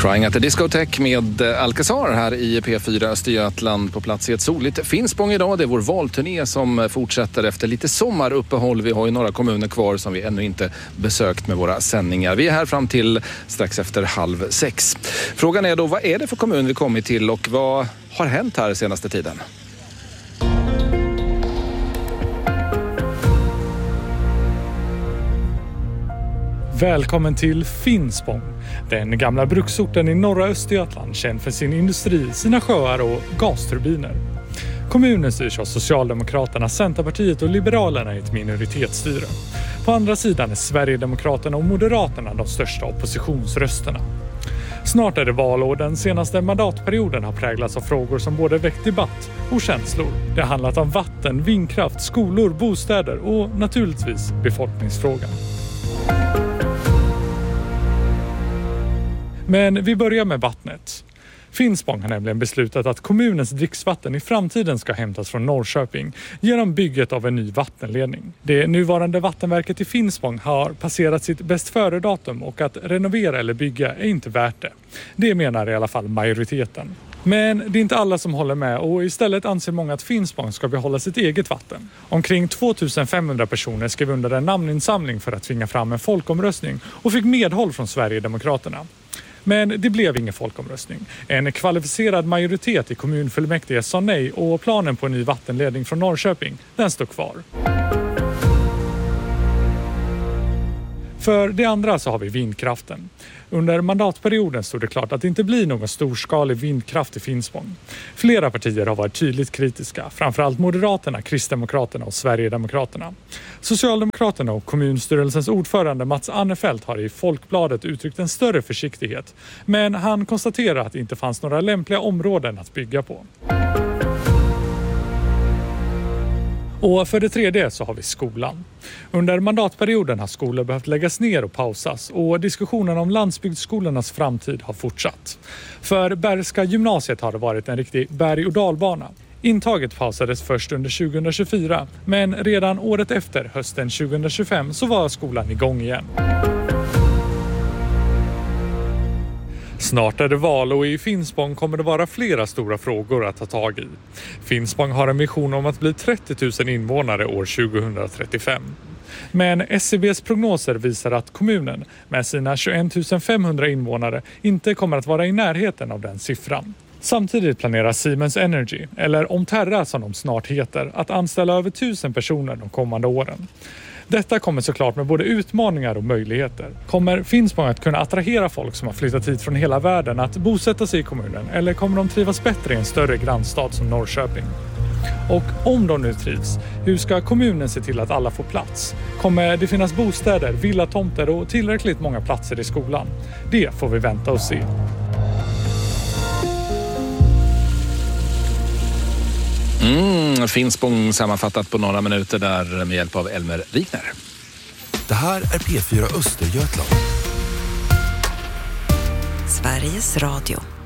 Crying at the Discotheque med Alcazar här i P4 Östergötland på plats i ett soligt Finspång idag. Det är vår valturné som fortsätter efter lite sommaruppehåll. Vi har ju några kommuner kvar som vi ännu inte besökt med våra sändningar. Vi är här fram till strax efter 5:30. Frågan är då, vad är det för kommun vi kommit till och vad har hänt här senaste tiden? Välkommen till Finspång, den gamla bruksorten i norra Östergötland, känd för sin industri, sina sjöar och gasturbiner. Kommunen styrs av Socialdemokraterna, Centerpartiet och Liberalerna i ett minoritetsstyre. På andra sidan är Sverigedemokraterna och Moderaterna de största oppositionsrösterna. Snart är det val och den senaste mandatperioden har präglats av frågor som både väckt debatt och känslor. Det har handlat om vatten, vindkraft, skolor, bostäder och naturligtvis befolkningsfrågan. Men vi börjar med vattnet. Finspång har nämligen beslutat att kommunens dricksvatten i framtiden ska hämtas från Norrköping genom bygget av en ny vattenledning. Det nuvarande vattenverket i Finspång har passerat sitt bäst före-datum och att renovera eller bygga är inte värt det. Det menar i alla fall majoriteten. Men det är inte alla som håller med och istället anser många att Finspång ska behålla sitt eget vatten. Omkring 2500 personer skrev under en namninsamling för att tvinga fram en folkomröstning och fick medhåll från Sverigedemokraterna. Men det blev ingen folkomröstning. En kvalificerad majoritet i kommunfullmäktige sa nej och planen på en ny vattenledning från Norrköping, den står kvar. För det andra så har vi vindkraften. Under mandatperioden stod det klart att det inte blir någon storskalig vindkraft i Finspång. Flera partier har varit tydligt kritiska, framförallt Moderaterna, Kristdemokraterna och Sverigedemokraterna. Socialdemokraterna och kommunstyrelsens ordförande Mats Annefelt har i Folkbladet uttryckt en större försiktighet, men han konstaterar att det inte fanns några lämpliga områden att bygga på. Och för det tredje så har vi skolan. Under mandatperioden har skolor behövt läggas ner och pausas och diskussionen om landsbygdsskolornas framtid har fortsatt. För Bergska gymnasiet har det varit en riktig berg- och dalbana. Intaget pausades först under 2024, men redan året efter, hösten 2025, så var skolan igång igen. Snart är det val och i Finspång kommer det vara flera stora frågor att ta tag i. Finspång har en vision om att bli 30 000 invånare år 2035. Men SCBs prognoser visar att kommunen med sina 21 500 invånare inte kommer att vara i närheten av den siffran. Samtidigt planerar Siemens Energy, eller Omterra som de snart heter, att anställa över 1000 personer de kommande åren. Detta kommer såklart med både utmaningar och möjligheter. Kommer Finspång att kunna attrahera folk som har flyttat hit från hela världen att bosätta sig i kommunen, eller kommer de trivas bättre i en större grannstad som Norrköping? Och om de nu trivs, hur ska kommunen se till att alla får plats? Kommer det finnas bostäder, villatomter och tillräckligt många platser i skolan? Det får vi vänta och se. Finspång sammanfattat på några minuter där med hjälp av Elmer Wikner. Det här är P4 Östergötland. Sveriges Radio.